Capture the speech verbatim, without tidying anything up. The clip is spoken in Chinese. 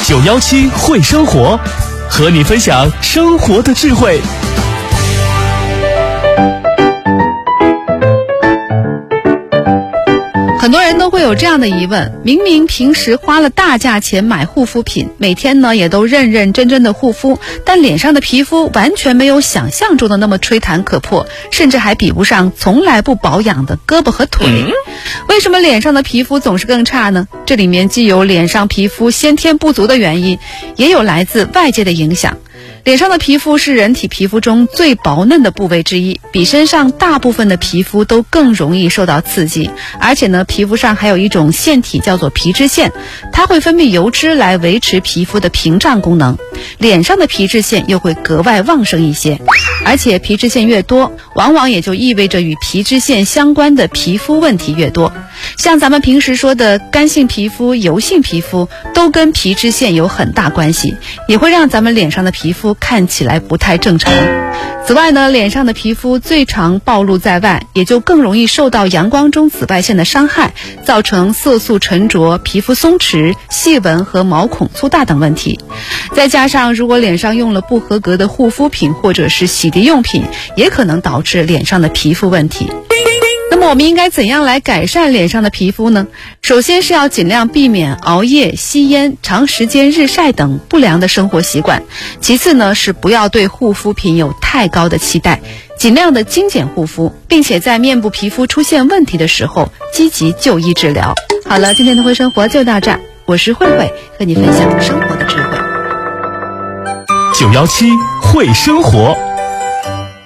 九一七会生活，和你分享生活的智慧。 很多人都会有这样的疑问，明明平时花了大价钱买护肤品，每天呢也都认认真真的护肤，但脸上的皮肤完全没有想象中的那么吹弹可破，甚至还比不上从来不保养的胳膊和腿。为什么脸上的皮肤总是更差呢？这里面既有脸上皮肤先天不足的原因，也有来自外界的影响。脸上的皮肤是人体皮肤中最薄嫩的部位之一，比身上大部分的皮肤都更容易受到刺激，而且呢，皮肤上还有一种腺体叫做皮脂腺，它会分泌油脂来维持皮肤的屏障功能。脸上的皮脂腺又会格外旺盛一些，而且皮脂腺越多，往往也就意味着与皮脂腺相关的皮肤问题越多。像咱们平时说的干性皮肤、油性皮肤，都跟皮脂腺有很大关系，也会让咱们脸上的皮肤看起来不太正常。此外呢，脸上的皮肤最常暴露在外，也就更容易受到阳光中紫外线的伤害，造成色素沉着、皮肤松弛、细纹和毛孔粗大等问题。再加上如果脸上用了不合格的护肤品或者是洗涤用品，也可能导致脸上的皮肤问题。那么我们应该怎样来改善脸上的皮肤呢？首先是要尽量避免熬夜、吸烟、长时间日晒等不良的生活习惯。其次呢，是不要对护肤品有太高的期待，尽量的精简护肤，并且在面部皮肤出现问题的时候积极就医治疗。好了，今天的会生活就到这儿，我是慧慧，和你分享生活的智慧。 九一七会生活。